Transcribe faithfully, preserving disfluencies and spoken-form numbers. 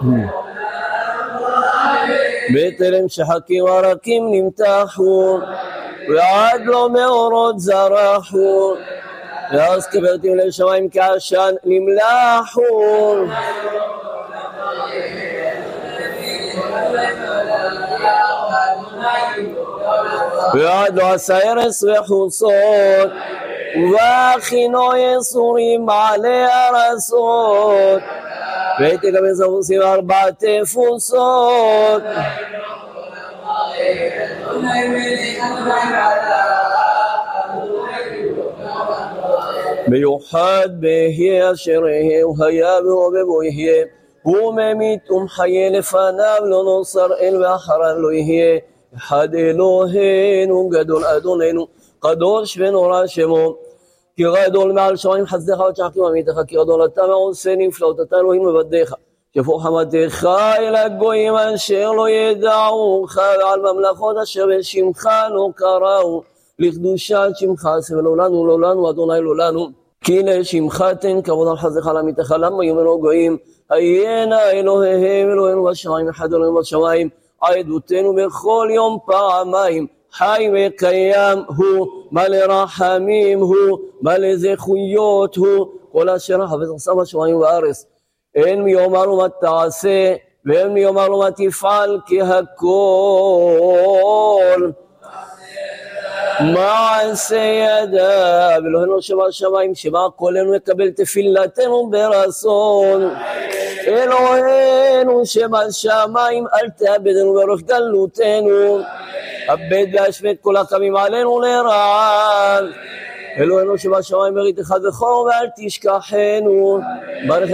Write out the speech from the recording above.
בטרם שחקים הרקים נמתחו, ועד לא מאורות זרחו, ואז קברתם לשמיים כעשן נמלחו. ועד לא עשה ארץ וחוצות, ובכינו יסורים מעלה ארצות, ותקבל זבוסים ארבע תפוסות. מיוחד בהי אשר יהיה, והיה והובבו יהיה, הוא ממית ומחיה לפניו לא נוסר אל ואחריו לא יהיה. אחד אלוהינו גדול אדוננו קדוש ונורא שמו, כי גדול מעל שמיים חסדך ותשחקים עמיתך, כי גדול אתה מעושה נפלאות, אתה אלוהים מבדך, שפוך חמתך אל הגויים אשר לא ידעוך, ועל ממלכות אשר בשמך לא קראו, לקדושת שמך עשה ולעולנו לעולנו אדוני לעולנו, כי לשמך תן כבוד על חסדך לעמיתך. למה יאמרו גויים היינה אלוהיהם אלוהינו בשמיים, אחד אלוהינו בשמיים, עדותנו בכל יום פעמיים, חי וקיים הוא, מלא רחמים הוא, מלא זכויות הוא, כל אשר חפץ עשה בשמיים ובארץ. אין מי יאמר לו מה תעשה, ואין מי יאמר לו מה תפעל, כי הכל מעשה ידיו. אלוהינו שבשמיים, שמע קולנו יקבל תפילתנו ברצון. אלוהינו שבשמיים, אל תאבדנו ברוך גלותנו, אבד והשפט כל הקמים עלינו לרעה. אלוהינו שבשמיים, ברית אחד וחור ואל תשכחנו.